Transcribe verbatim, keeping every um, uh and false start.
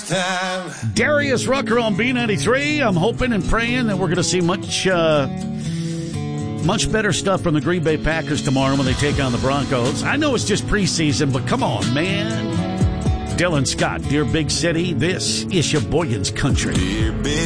time. Darius Rucker on B ninety-three. I'm hoping and praying that we're going to see much, uh, much better stuff from the Green Bay Packers tomorrow when they take on the Broncos. I know it's just preseason, but come on, man. Dylan Scott, Dear Big City. This is Sheboygan's Country. Dear Big